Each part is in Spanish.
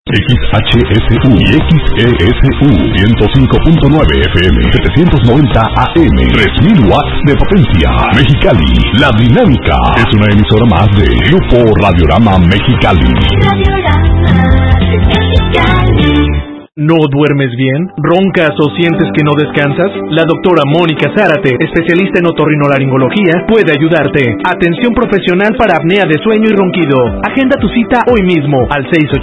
XHSU y XESU 105.9 FM, 790 AM, 3000 watts de potencia. Mexicali, La Dinámica es una emisora más de Grupo Radiorama Mexicali. ¿No duermes bien? ¿Roncas o sientes que no descansas? La doctora Mónica Zárate, especialista en otorrinolaringología, puede ayudarte. Atención profesional para apnea de sueño y ronquido. Agenda tu cita hoy mismo al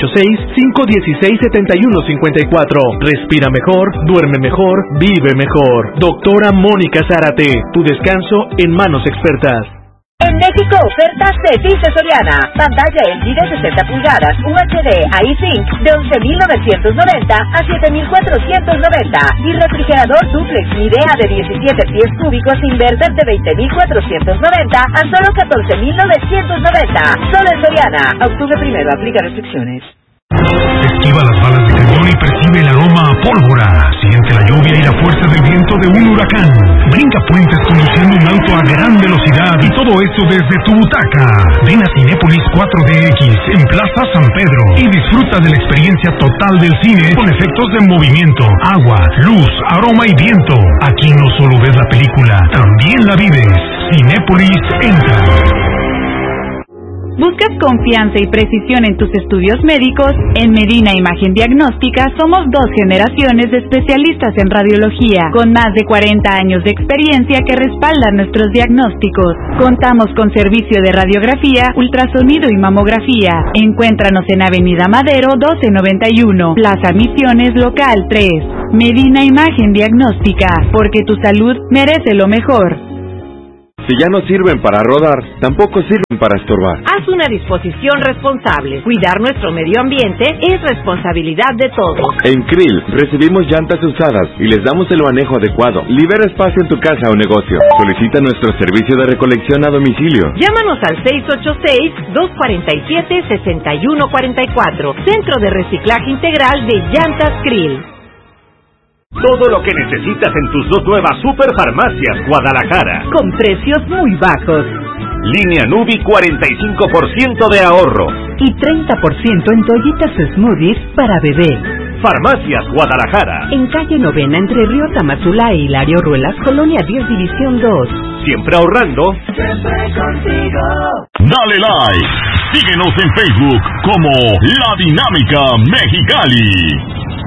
686-516-7154. Respira mejor, duerme mejor, vive mejor. Doctora Mónica Zárate, tu descanso en manos expertas. En México, ofertas de Dice Soriana. Pantalla LG de 60 pulgadas, UHD iThink de 11.990 a 7.490. Y refrigerador duplex Midea de 17 pies cúbicos inverter de 20.490 a solo 14.990. Solo en Soriana. Octubre 1, aplica restricciones. Esquiva las balas de cañón y percibe el aroma a pólvora. Siente la lluvia y la fuerza del viento de un huracán. Brinca puentes conduciendo un auto a gran velocidad y todo esto desde tu butaca. Ven a Cinépolis 4DX en Plaza San Pedro y disfruta de la experiencia total del cine con efectos de movimiento, agua, luz, aroma y viento. Aquí no solo ves la película, también la vives. Cinépolis entra. ¿Buscas confianza y precisión en tus estudios médicos? En Medina Imagen Diagnóstica somos 2 generaciones de especialistas en radiología, con más de 40 años de experiencia que respaldan nuestros diagnósticos. Contamos con servicio de radiografía, ultrasonido y mamografía. Encuéntranos en Avenida Madero 1291, Plaza Misiones Local 3. Medina Imagen Diagnóstica, porque tu salud merece lo mejor. Si ya no sirven para rodar, tampoco sirven para estorbar. Haz una disposición responsable. Cuidar nuestro medio ambiente es responsabilidad de todos. En Krill recibimos llantas usadas y les damos el manejo adecuado. Libera espacio en tu casa o negocio. Solicita nuestro servicio de recolección a domicilio. Llámanos al 686-247-6144. Centro de Reciclaje Integral de Llantas Krill. Todo lo que necesitas en tus 2 nuevas Superfarmacias Guadalajara. Con precios muy bajos. Línea Nubi 45% de ahorro. Y 30% en toallitas smoothies para bebé. Farmacias Guadalajara. En calle Novena entre Río Tamazula e Hilario Ruelas, Colonia 10 División 2. Siempre ahorrando. Siempre contigo. Dale like. Síguenos en Facebook como La Dinámica Mexicali.